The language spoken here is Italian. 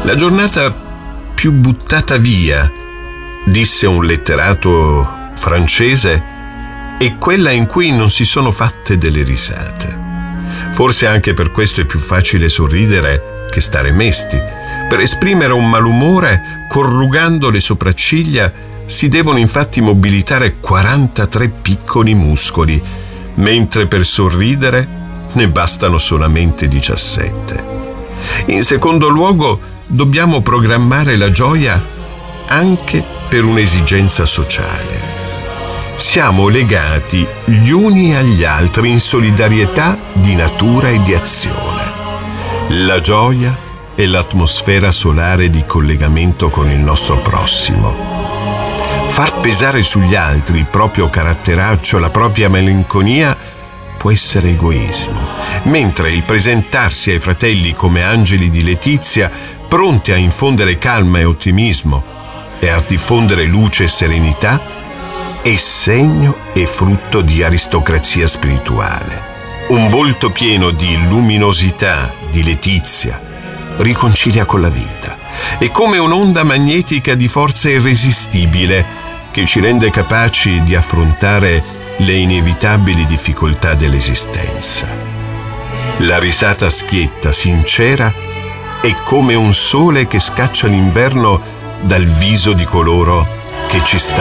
La giornata più buttata via, disse un letterato francese, è quella in cui non si sono fatte delle risate. Forse anche per questo è più facile sorridere che stare mesti. Per esprimere un malumore, corrugando le sopracciglia, si devono infatti mobilitare 43 piccoli muscoli, mentre per sorridere ne bastano solamente 17. In secondo luogo, dobbiamo programmare la gioia anche per un'esigenza sociale. Siamo legati gli uni agli altri in solidarietà di natura e di azione. La gioia è l'atmosfera solare di collegamento con il nostro prossimo. Far pesare sugli altri il proprio caratteraccio, la propria malinconia, può essere egoismo, mentre il presentarsi ai fratelli come angeli di letizia, pronti a infondere calma e ottimismo e a diffondere luce e serenità, è segno e frutto di aristocrazia spirituale. Un volto pieno di luminosità, di letizia, riconcilia con la vita. È come un'onda magnetica di forza irresistibile che ci rende capaci di affrontare le inevitabili difficoltà dell'esistenza. La risata schietta, sincera, è come un sole che scaccia l'inverno dal viso di coloro che ci stanno